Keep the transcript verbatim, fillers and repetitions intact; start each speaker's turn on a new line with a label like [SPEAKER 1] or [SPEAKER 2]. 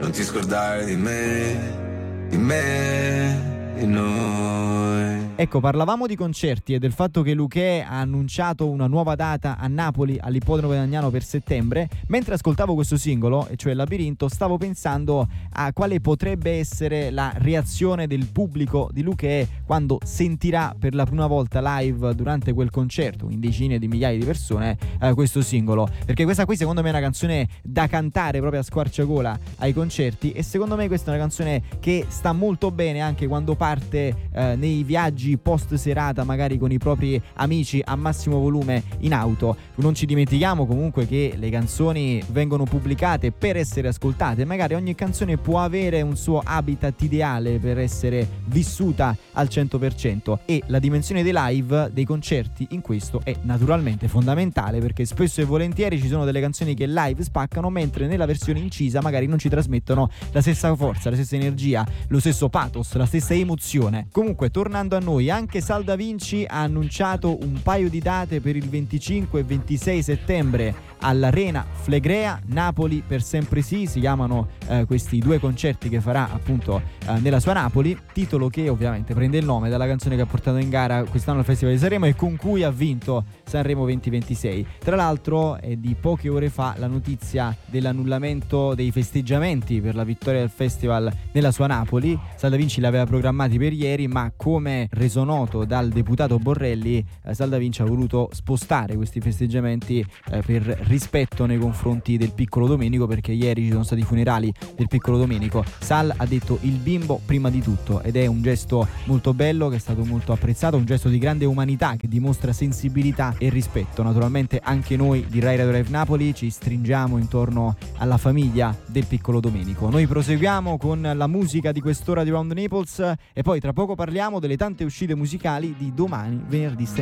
[SPEAKER 1] non ti scordare di me, di me, di noi.
[SPEAKER 2] Ecco, parlavamo di concerti e del fatto che Luchè ha annunciato una nuova data a Napoli, all'Ippodromo Villagnano per settembre. Mentre ascoltavo questo singolo, e cioè Labirinto, stavo pensando a quale potrebbe essere la reazione del pubblico di Luchè quando sentirà per la prima volta live durante quel concerto, in decine di migliaia di persone, eh, questo singolo. Perché questa qui secondo me è una canzone da cantare proprio a squarciagola ai concerti, e secondo me questa è una canzone che sta molto bene anche quando parte eh, nei viaggi post serata, magari con i propri amici a massimo volume in auto. Non ci dimentichiamo comunque che le canzoni vengono pubblicate per essere ascoltate, magari ogni canzone può avere un suo habitat ideale per essere vissuta al cento per cento, e la dimensione dei live, dei concerti, in questo è naturalmente fondamentale, perché spesso e volentieri ci sono delle canzoni che live spaccano, mentre nella versione incisa magari non ci trasmettono la stessa forza, la stessa energia, lo stesso pathos, la stessa emozione. Comunque, tornando a noi, anche Sal Da Vinci ha annunciato un paio di date per il venticinque e ventisei settembre all'Arena Flegrea. Napoli per sempre sì, si chiamano eh, questi due concerti che farà appunto eh, nella sua Napoli, titolo che ovviamente prende il nome dalla canzone che ha portato in gara quest'anno al Festival di Sanremo e con cui ha vinto Sanremo duemilaventisei. Tra l'altro è di poche ore fa la notizia dell'annullamento dei festeggiamenti per la vittoria del festival nella sua Napoli. Sal Da Vinci li aveva programmati per ieri, ma come reso noto dal deputato Borrelli, eh, Sal Da Vinci ha voluto spostare questi festeggiamenti eh, per rispetto nei confronti del piccolo Domenico, perché ieri ci sono stati i funerali del piccolo Domenico. Sal ha detto il bimbo prima di tutto, ed è un gesto molto bello che è stato molto apprezzato, un gesto di grande umanità che dimostra sensibilità e rispetto. Naturalmente anche noi di Rai Radio Live Napoli ci stringiamo intorno alla famiglia del piccolo Domenico. Noi proseguiamo con la musica di quest'ora di Round Naples e poi tra poco parliamo delle tante uscite musicali di domani, venerdì